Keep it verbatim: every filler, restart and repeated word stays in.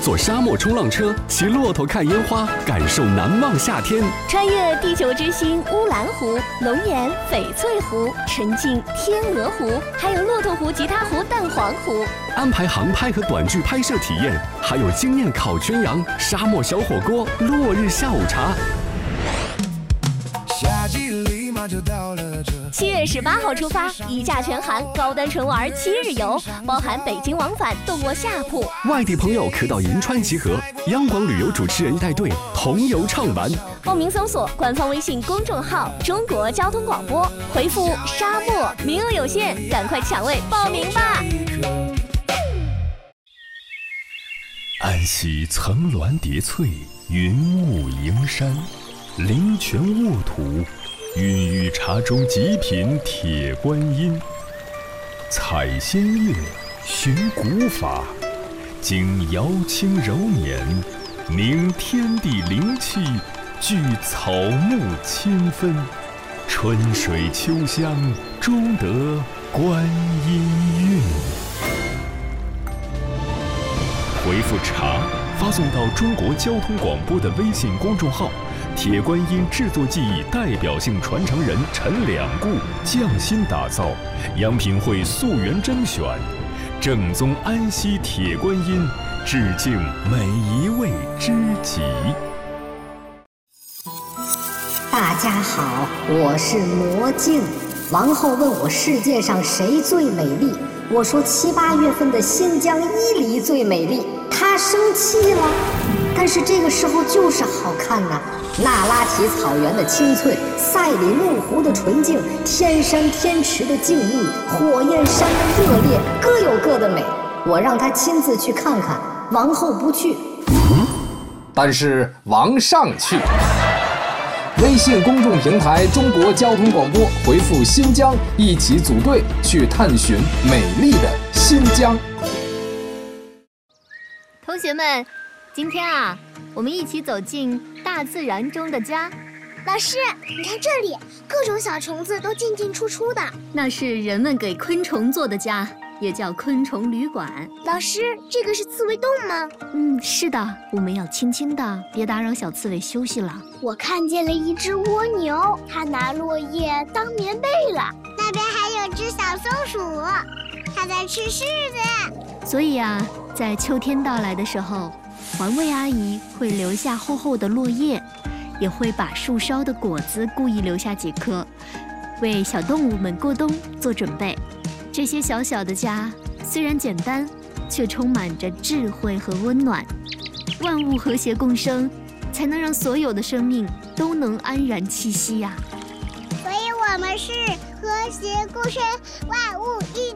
坐沙漠冲浪车，骑骆驼看烟花，感受难忘夏天。 穿越地球之心乌兰湖、龙岩翡翠湖、沉浸天鹅湖，还有骆驼湖、吉他湖、蛋黄湖。 安排航拍和短剧拍摄体验，还有经验烤全羊、沙漠小火锅、落日下午茶。 夏季立马就到了这。 七月十八号出发，一价全含，高端纯玩七日游，包含北京往返，动卧下铺。 外地朋友可到银川集合，央广旅游主持人带队同游畅玩。 报名搜索官方微信公众号“中国交通广播”，回复“沙漠”，名额有限，赶快抢位报名吧！ 安溪层峦叠翠，云雾迎山，灵泉沃土，孕育茶中极品铁观音。采仙乐，寻古法，经瑶清柔捻，凝天地灵气，聚草木清芬，春水秋香，终得观音韵。回复茶发送到中国交通广播的微信公众号，铁观音制作技艺代表性传承人陈两固匠心打造，央品会溯源甄选，正宗安溪铁观音，致敬每一位知己。 大家好，我是魔镜。王后问我世界上谁最美丽，我说七八月份的新疆伊犁最美丽。她生气了，但是这个时候就是好看呐、啊。那拉提草原的青翠，赛里木湖的纯净，天山天池的静谧，火焰山的热烈，各有各的美。我让他亲自去看看，王后不去。 嗯，但是王上去。微信公众平台中国交通广播，回复新疆，一起组队去探寻美丽的新疆。 同学们，今天啊，我们一起走进大自然中的家。 老师，你看这里，各种小虫子都进进出出的。 那是人们给昆虫做的家，也叫昆虫旅馆。 老师，这个是刺猬洞吗？ 嗯，是的，我们要轻轻的，别打扰小刺猬休息了。 我看见了一只蜗牛，它拿落叶当棉被了。那边还有只小松鼠，它在吃柿子。 所以啊，在秋天到来的时候，环卫阿姨会留下厚厚的落叶，也会把树梢的果子故意留下几颗，为小动物们过冬做准备。这些小小的家虽然简单，却充满着智慧和温暖。万物和谐共生，才能让所有的生命都能安然栖息呀、 啊。所以我们是和谐共生，万物一